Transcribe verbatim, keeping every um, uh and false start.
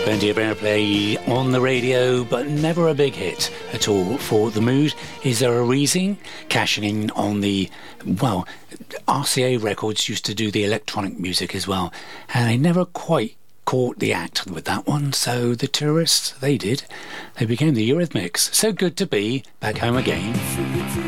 Plenty of airplay on the radio, but never a big hit at all for The Mood. Is There a Reason? Cashing in on the, well, R C A Records used to do the electronic music as well, and they never quite caught the act with that one, so the Tourists, they did. They became the Eurythmics. So good to be back home again.